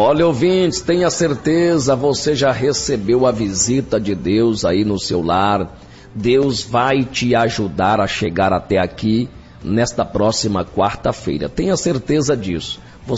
Olha, ouvintes, tenha certeza, você já recebeu a visita de Deus aí no seu lar. Deus vai te ajudar a chegar até aqui nesta próxima quarta-feira. Tenha certeza disso.